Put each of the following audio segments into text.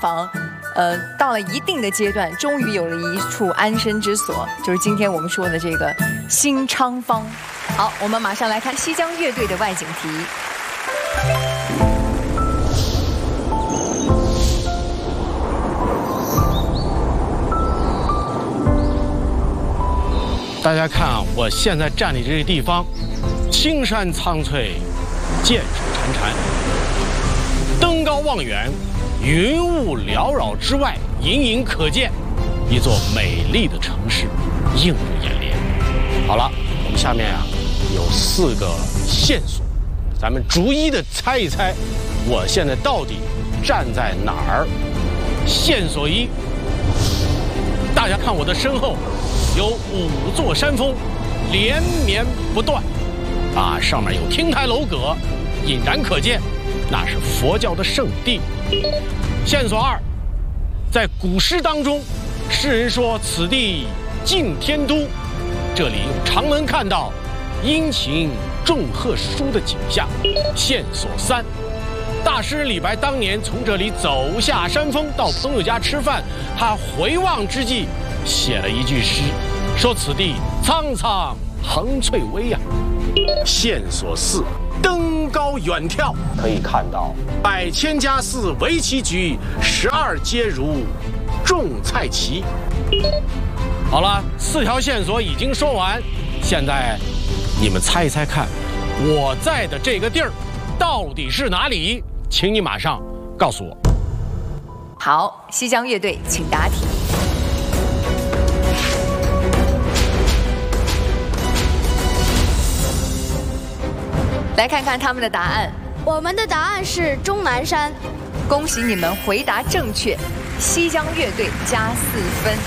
房，到了一定的阶段，终于有了一处安身之所，就是今天我们说的这个新昌坊。好，我们马上来看西江乐队的外景题。 大家看啊，我现在站的这个地方，青山苍翠，涧水潺潺，登高望远，云雾缭绕之外，隐隐可见一座美丽的城市映入眼帘。好了，我们下面啊有4个线索，咱们逐一的猜一猜，我现在到底站在哪儿？线索1，大家看我的身后。有5座山峰，连绵不断，上面有亭台楼阁，隐然可见，那是佛教的圣地。线索2，在古诗当中，诗人说此地尽天都，这里用长门看到殷勤种鹤书的景象。线索3，大诗人李白当年从这里走下山峰到朋友家吃饭，他回望之际写了一句诗，说此地苍苍横翠微呀。线索4，登高远眺可以看到百千家寺围棋局，12街如种菜畦。好了，4条线索已经说完，现在你们猜一猜看，我在的这个地儿到底是哪里？请你马上告诉我。 好，西江乐队，请答题。来看看他们的答案。 我们的答案是终南山。 恭喜你们回答正确，西江乐队加4分。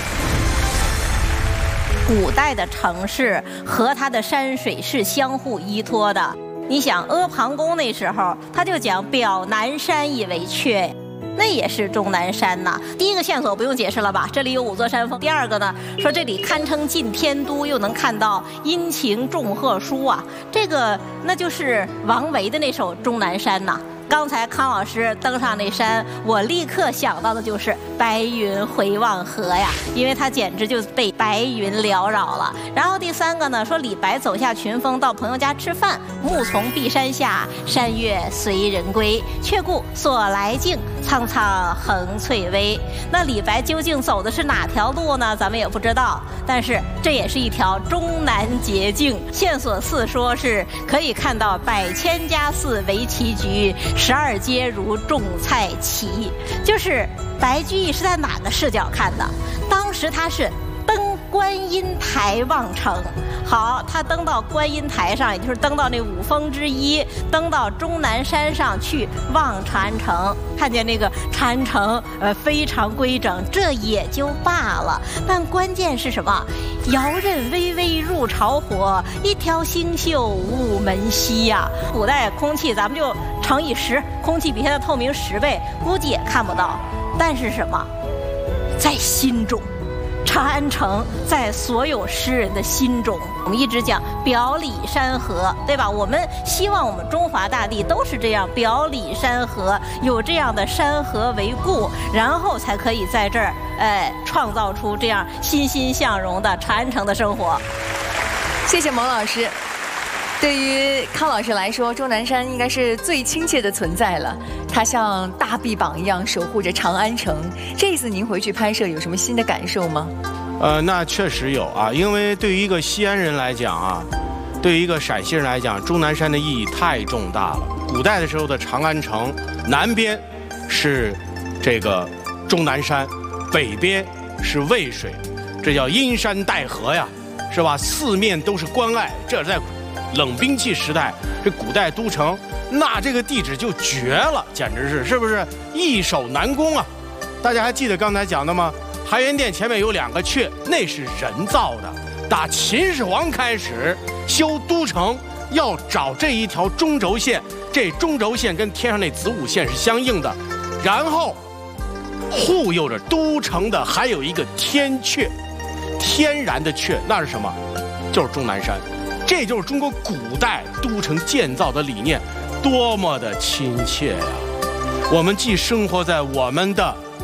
古代的城市和它的山水是相互依托的。你想阿房宫那时候，他就讲表南山以为阙，那也是终南山呐。第一个线索不用解释了吧？这里有5座山峰。第二个呢，说这里堪称尽天都，又能看到殷勤种鹤书啊，这个那就是王维的那首《终南山》呐。刚才康老师登上那山，我立刻想到的就是白云回望河呀，因为他简直就被白云缭绕了。然后第3个呢，说李白走下群峰到朋友家吃饭，暮从碧山下，山月随人归，却顾所来径，苍苍横翠微。那李白究竟走的是哪条路呢？咱们也不知道，但是这也是一条终南捷径。线索4说是可以看到百千家寺围棋局，12街如种菜畦，就是白居易是在哪个视角看的？当时他是登观音台望城。好，他登到观音台上，也就是登到那5峰之一，登到终南山上去望禅城，看见那个禅城非常规整，这也就罢了。但关键是什么？遥任微微入巢火，一条星宿午门西呀。古代空气咱们就乘以10，空气比现在透明10倍，估计也看不到。但是什么？在心中。长安城在所有诗人的心中，我们一直讲表里山河，对吧？我们希望我们中华大地都是这样，表里山河，有这样的山河为固，然后才可以在这儿创造出这样欣欣向荣的长安城的生活。 谢谢蒙老师。对于康老师来说，终南山应该是最亲切的存在了，它像大臂膀一样守护着长安城。这一次您回去拍摄有什么新的感受吗？ 那确实有啊，因为对于一个西安人来讲啊，对于一个陕西人来讲，终南山的意义太重大了。古代的时候的长安城，南边是这个终南山，北边是渭水，这叫阴山带河呀，是吧？四面都是关隘，这在冷兵器时代，这古代都城，那这个地址就绝了，简直是不是易守难攻啊？大家还记得刚才讲的吗？含元殿前面有2个阙，那是人造的。打秦始皇开始修都城，要找这一条中轴线，这中轴线跟天上那子午线是相应的，然后护佑着都城的还有一个天阙，天然的阙，那是什么？就是终南山。这就是中国古代都城建造的理念，多么的亲切呀！我们既生活在我们的